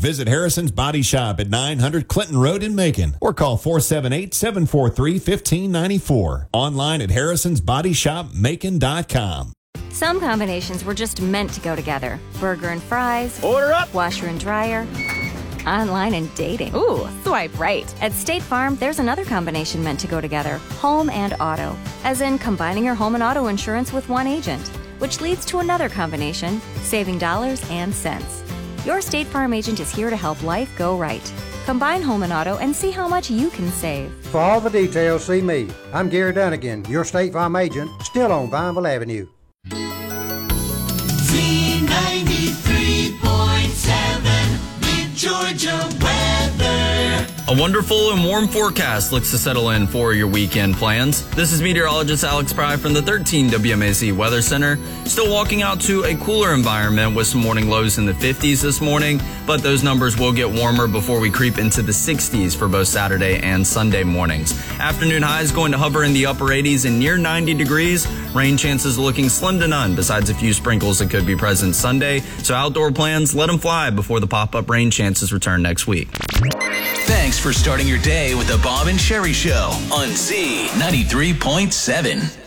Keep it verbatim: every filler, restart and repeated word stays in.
Visit Harrison's Body Shop at nine hundred Clinton Road in Macon or call four seven eight, seven four three, one five nine four. Online at harrisons body shop macon dot com. Some combinations were just meant to go together. Burger and fries. Order up. Washer and dryer. Online and dating. Ooh, swipe right. At State Farm, there's another combination meant to go together. Home and auto. As in combining your home and auto insurance with one agent. Which leads to another combination, saving dollars and cents. Your State Farm agent is here to help life go right. Combine home and auto and see how much you can save. For all the details, see me. I'm Gary Dunnigan, your State Farm agent, still on Vineville Avenue. Z ninety-three point seven, Mid-Georgia weather. A wonderful and warm forecast looks to settle in for your weekend plans. This is meteorologist Alex Pry from the thirteen W M A Z Weather Center. Still walking out to a cooler environment with some morning lows in the fifties this morning, but those numbers will get warmer before we creep into the sixties for both Saturday and Sunday mornings. Afternoon highs going to hover in the upper eighties and near ninety degrees. Rain chances looking slim to none, besides a few sprinkles that could be present Sunday. So outdoor plans, let them fly before the pop-up rain chances return next week. Thanks for starting your day with the Bob and Sherry Show on Z ninety-three point seven.